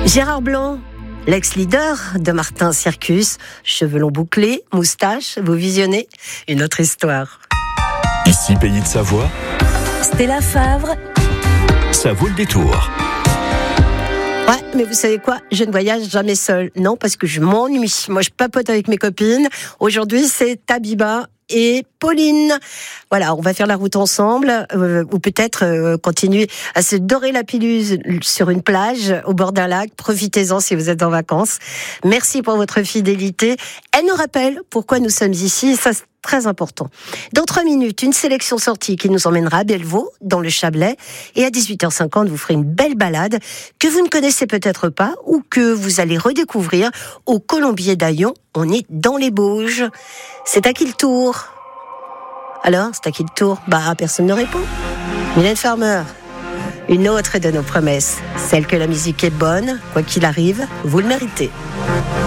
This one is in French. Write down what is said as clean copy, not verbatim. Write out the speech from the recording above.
Gérard Blanc, l'ex-leader de Martin Circus, cheveux longs bouclés, moustache, vous visionnez une autre histoire. Ici, Pays de Savoie, Stella Favre. ça vaut le détour. Ouais, mais vous savez quoi ? Je ne voyage jamais seule. Non, parce que je m'ennuie. Moi, je papote avec mes copines. Aujourd'hui, c'est Tabiba et Pauline. Voilà, on va faire la route ensemble, ou peut-être continuer à se dorer la pilule sur une plage, au bord d'un lac. Profitez-en si vous êtes en vacances. Merci pour votre fidélité. Elle nous rappelle pourquoi nous sommes ici. Ça, c'est très important. Dans 3 minutes, une sélection sortie qui nous emmènera à Bellevaux, dans le Chablais. Et à 18h50, vous ferez une belle balade que vous ne connaissez peut-être pas ou que vous allez redécouvrir au Colombier d'Aillon. On est dans les Bauges. C'est à qui le tour ? Alors, c'est à qui le tour ? Personne ne répond. Mylène Farmer, une autre de nos promesses. Celle que la musique est bonne, quoi qu'il arrive, vous le méritez.